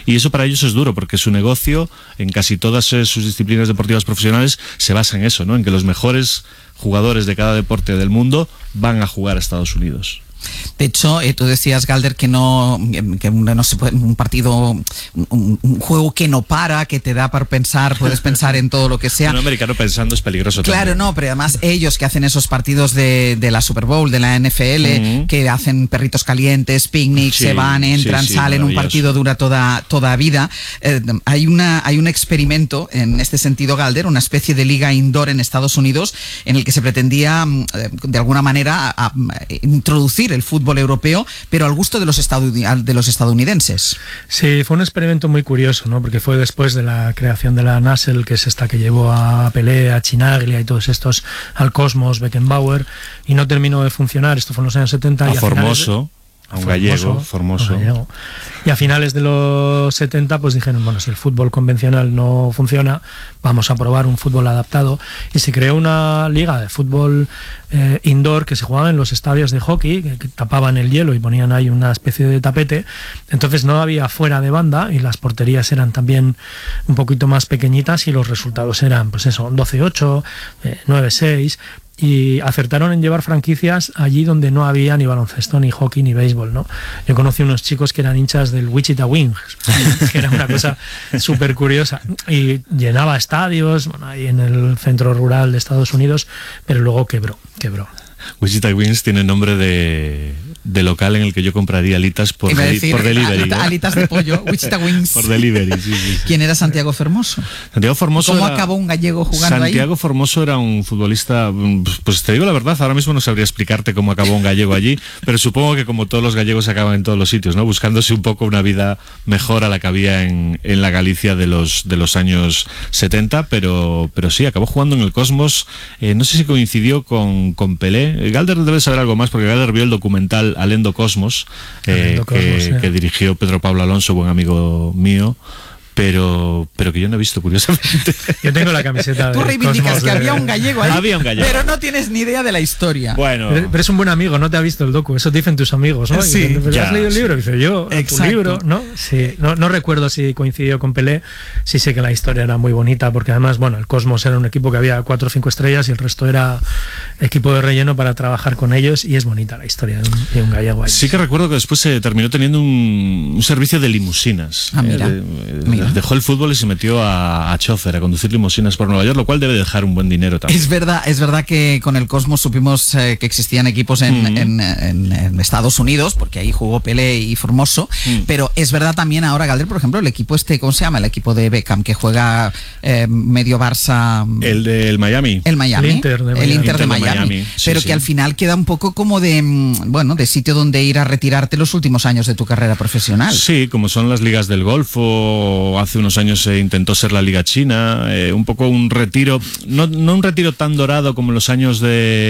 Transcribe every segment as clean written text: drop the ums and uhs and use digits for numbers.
Y eso para ellos es duro, porque su negocio, en casi todas sus disciplinas deportivas profesionales, se basa en eso, ¿no? En que los mejores jugadores de cada deporte del mundo van a jugar a Estados Unidos. De hecho, tú decías, Galder, que no se puede, un partido, un juego que no para, que te da para pensar, puedes pensar en todo lo que sea. Un americano pensando es peligroso. Claro, también. No, pero además ellos que hacen esos partidos de la Super Bowl, de la NFL, que hacen perritos calientes, picnics, se van, entran, salen, un partido dura toda vida. Hay un experimento en este sentido, Galder, una especie de liga indoor en Estados Unidos en el que se pretendía, de alguna manera, introducir el fútbol europeo, pero al gusto de los estadounidenses. Sí, fue un experimento muy curioso, ¿no? Porque fue después de la creación de la NASL, que es esta que llevó a Pelé, a Chinaglia y todos estos, al Cosmos, Beckenbauer, y no terminó de funcionar. Esto fue en los años 70. A Formoso. A un gallego, Formoso. Y a finales de los 70 pues dijeron, bueno, si el fútbol convencional no funciona, vamos a probar un fútbol adaptado, y se creó una liga de fútbol indoor que se jugaba en los estadios de hockey, que tapaban el hielo y ponían ahí una especie de tapete. Entonces no había fuera de banda y las porterías eran también un poquito más pequeñitas y los resultados eran, pues eso, 12-8, 9-6, y acertaron en llevar franquicias allí donde no había ni baloncesto, ni hockey, ni béisbol, ¿no? Yo conocí unos chicos que eran hinchas del Wichita Wings, que era una cosa súper curiosa, y llenaba estadios, bueno, ahí en el centro rural de Estados Unidos, pero luego quebró. Wichita Wings tiene nombre de local en el que yo compraría alitas por delivery. Alitas de pollo, Wichita Wings. Por delivery, sí. ¿Quién era Santiago Formoso? Santiago Formoso. ¿Cómo acabó un gallego jugando ahí? Santiago Formoso era un futbolista, pues te digo la verdad, ahora mismo no sabría explicarte cómo acabó un gallego allí, pero supongo que como todos los gallegos acaban en todos los sitios, ¿no? Buscándose un poco una vida mejor a la que había en la Galicia de los años 70, pero sí, acabó jugando en el Cosmos. No sé si coincidió con Pelé. Galder debe saber algo más, porque Galder vio el documental Alendo Cosmos, que dirigió Pedro Pablo Alonso, buen amigo mío, pero que yo no he visto, curiosamente. Yo tengo la camiseta de Tú reivindicas Cosmos que había un gallego ahí, pero no tienes ni idea de la historia. Bueno. Pero es un buen amigo, no te ha visto el docu, eso te dicen tus amigos, ¿no? Sí. Dicen, ¿has leído el libro? Dice, yo, tu libro, ¿no? Sí, no recuerdo si coincidió con Pelé, sí sé que la historia era muy bonita, porque además, bueno, el Cosmos era un equipo que había 4 o 5 estrellas y el resto era equipo de relleno para trabajar con ellos, y es bonita la historia de un gallego ahí. Sí que recuerdo que después se terminó teniendo un servicio de limusinas. Mira. Dejó el fútbol y se metió a chofer, a conducir limusinas por Nueva York, lo cual debe dejar un buen dinero también. Es verdad que con el Cosmos supimos que existían equipos en Estados Unidos, porque ahí jugó Pelé y Formoso, pero es verdad también ahora, Galder, por ejemplo, el equipo ¿cómo se llama? El equipo de Beckham, que juega medio Barça... El del Miami. El Miami. El Inter de Miami. Sí, pero sí. Que al final queda un poco como de sitio donde ir a retirarte los últimos años de tu carrera profesional. Sí, como son las ligas del Golfo, hace unos años se intentó ser la Liga China, un poco un retiro, no un retiro tan dorado como en los años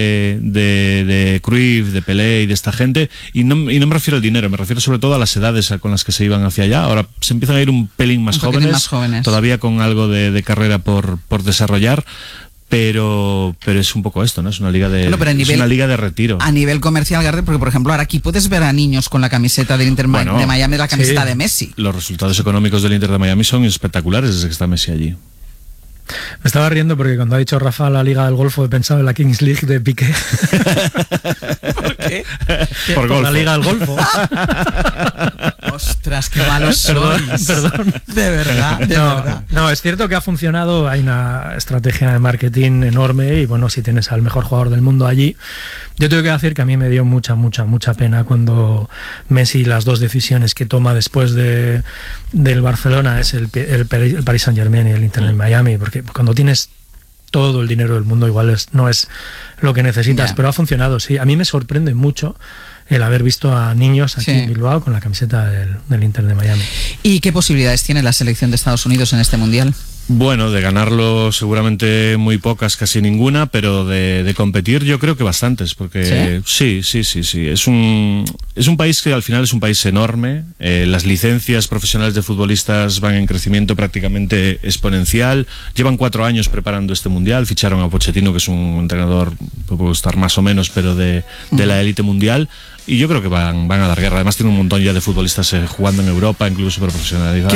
de Cruyff, de Pelé y de esta gente, y no me refiero al dinero, me refiero sobre todo a las edades con las que se iban hacia allá. Ahora se empiezan a ir un pelín más jóvenes, todavía con algo de carrera por desarrollar. Pero es un poco esto, ¿no? Es una liga de una liga de retiro. A nivel comercial, Garde, porque por ejemplo ahora aquí puedes ver a niños con la camiseta del Inter de Miami, la camiseta de Messi. Los resultados económicos del Inter de Miami son espectaculares desde que está Messi allí. Me estaba riendo porque cuando ha dicho Rafa la Liga del Golfo he pensado en la Kings League de Piqué. ¿Por qué? Por la Liga del Golfo. Ostras, qué malos sois. Perdón. De verdad. No, es cierto que ha funcionado, hay una estrategia de marketing enorme y bueno, si tienes al mejor jugador del mundo allí. Yo tengo que decir que a mí me dio mucha pena cuando Messi, las 2 decisiones que toma después del Barcelona es el Paris Saint-Germain y el Inter de Miami, porque cuando tienes todo el dinero del mundo igual no es lo que necesitas, pero ha funcionado, sí. A mí me sorprende mucho el haber visto a niños aquí en Bilbao con la camiseta del Inter de Miami. ¿Y qué posibilidades tiene la selección de Estados Unidos en este Mundial? Bueno, de ganarlo seguramente muy pocas, casi ninguna, pero de competir yo creo que bastantes, porque sí. Es un país que al final es un país enorme, las licencias profesionales de futbolistas van en crecimiento prácticamente exponencial, llevan 4 años preparando este Mundial, ficharon a Pochettino, que es un entrenador, puede estar más o menos, pero de la élite mundial, y yo creo que van a dar guerra. Además tiene un montón ya de futbolistas jugando en Europa, incluso super profesionalizados.